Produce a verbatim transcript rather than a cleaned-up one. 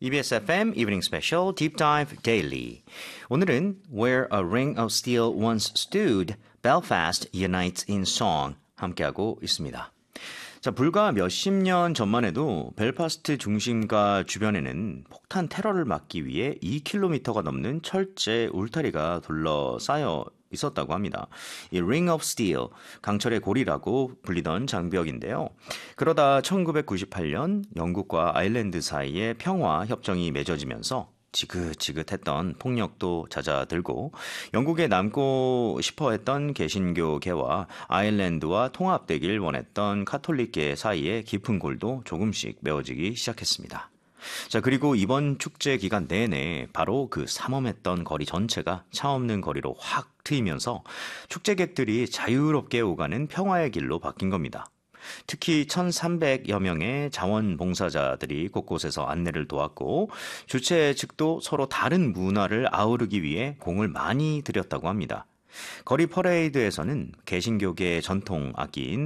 이비에스 에프엠 Evening Special Deep Dive Daily. 오늘은 Where a Ring of Steel Once Stood, Belfast Unites in Song 함께하고 있습니다. 자, 불과 몇십 년 전만 해도 벨파스트 중심가 주변에는 폭탄 테러를 막기 위해 이 킬로미터가 넘는 철제 울타리가 둘러싸여 있었다고 합니다. 이 Ring of Steel, 강철의 고리라고 불리던 장벽인데요. 그러다 천구백구십팔 년 영국과 아일랜드 사이에 평화 협정이 맺어지면서 지긋지긋했던 폭력도 잦아들고 영국에 남고 싶어했던 개신교계와 아일랜드와 통합되길 원했던 카톨릭계 사이에 깊은 골도 조금씩 메워지기 시작했습니다. 자, 그리고 이번 축제 기간 내내 바로 그 삼엄했던 거리 전체가 차없는 거리로 확 트이면서 축제객들이 자유롭게 오가는 평화의 길로 바뀐 겁니다. 특히 천삼백여 명의 자원봉사자들이 곳곳에서 안내를 도왔고 주최 측도 서로 다른 문화를 아우르기 위해 공을 많이 들였다고 합니다. 거리 퍼레이드에서는 개신교계의 전통 악기인